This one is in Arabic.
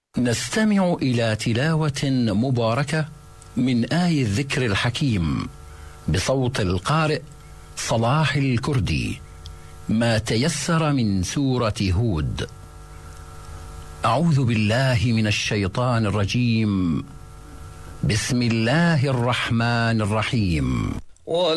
نستمع إلى تلاوة مباركة من آي الذكر الحكيم بصوت القارئ صلاح الكردي، ما تيسر من سورة هود. أعوذ بالله من الشيطان الرجيم. بسم الله الرحمن الرحيم.